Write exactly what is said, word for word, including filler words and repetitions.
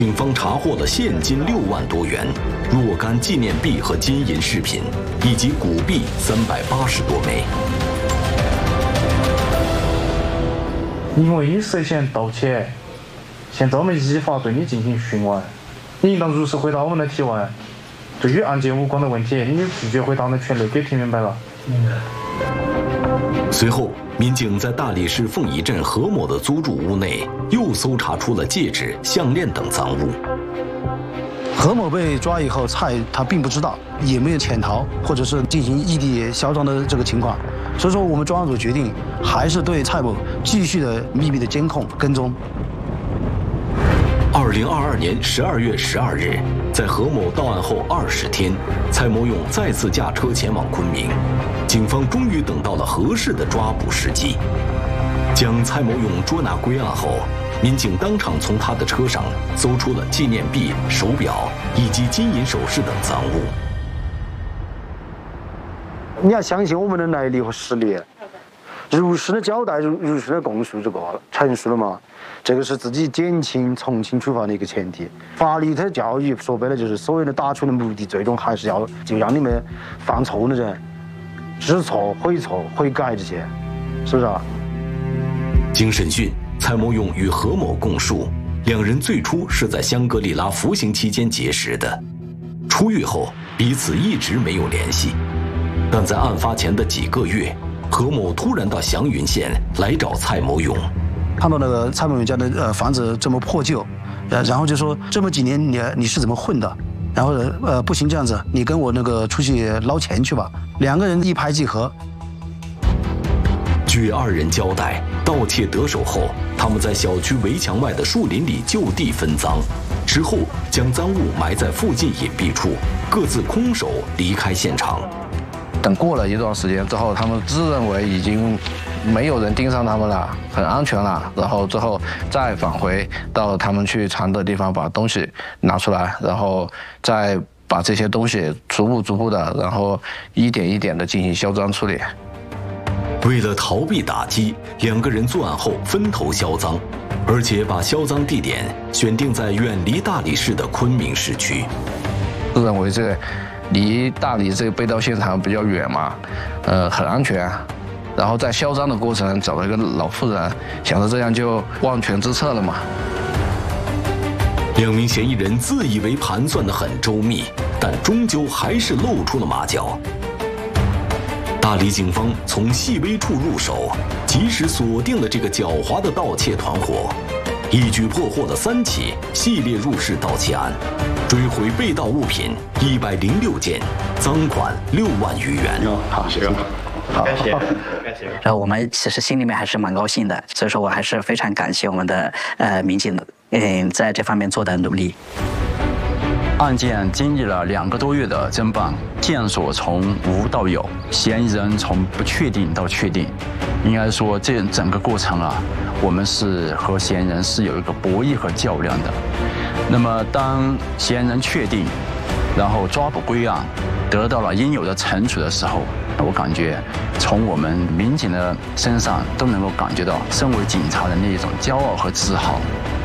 警方查获了现金六万多元、若干纪念币和金银饰品，以及古币三百八十多枚。 因为你涉嫌盗窃，现在我们依法对你进行讯问，你应当如实回答我们的提问。对于案件无关的问题，你拒绝回答的权利给听明白了。明白。 随后，民警在大理市凤仪镇何某的租住屋内又搜查出了戒指、项链等赃物。 何某被抓以后，蔡他并不知道，也没有潜逃或者是进行异地销赃的这个情况，所以说我们专案组决定还是对蔡某继续的秘密的监控跟踪。 二零二二年十二月十二日，在何某到案后二十天，蔡某勇再次驾车前往昆明，警方终于等到了合适的抓捕时机，将蔡某勇捉拿归案后，民警当场从他的车上搜出了纪念币、手表以及金银首饰等赃物。 你要相信我们的来历和实力，如实的交代，如如实的供述这个陈述了嘛，这个是自己减轻从轻处罚的一个前提。法律的教育说白了就是所有的打出的目的，最终还是要就让你们犯错的人知错、悔错、悔改这些，是不是啊？ 经审讯，蔡某勇与何某供述，两人最初是在香格里拉服刑期间结识的，出狱后彼此一直没有联系。但在案发前的几个月，何某突然到祥云县来找蔡某勇， 看到那个蔡某勇家的呃房子这么破旧，呃，然后就说这么几年你你是怎么混的？然后呃不行这样子，你跟我那个出去捞钱去吧。两个人一拍即合。 据二人交代，盗窃得手后，他们在小区围墙外的树林里就地分赃，之后将赃物埋在附近隐蔽处，各自空手离开现场。 等过了一段时间之后，他们自认为已经没有人盯上他们了，很安全了，然后之后再返回到他们去藏的地方，把东西拿出来，然后再把这些东西逐步逐步的，然后一点一点的进行销赃处理。 为了逃避打击，两个人作案后分头销赃，而且把销赃地点选定在远离大理市的昆明市区。 自认为这个离大理这个被盗现场比较远嘛，呃，很安全。然后在销赃的过程找了一个老妇人，想着这样就万全之策了嘛。 两名嫌疑人自以为盘算得很周密，但终究还是露出了马脚。大理警方从细微处入手，及时锁定了这个狡猾的盗窃团伙，一举破获了三起系列入室盗窃案，追回被盗物品一百零六件，赃款六万余元。 好，谢谢。 好，感谢，感谢。然后我们其实心里面还是蛮高兴的，所以说我还是非常感谢我们的呃民警，嗯，在这方面做的努力。 案件经历了两个多月的侦办，线索从无到有，嫌疑人从不确定到确定。应该说，这整个过程啊，我们是和嫌疑人是有一个博弈和较量的。那么，当嫌疑人确定，然后抓捕归案，得到了应有的惩处的时候，我感觉从我们民警的身上都能够感觉到身为警察的那种骄傲和自豪。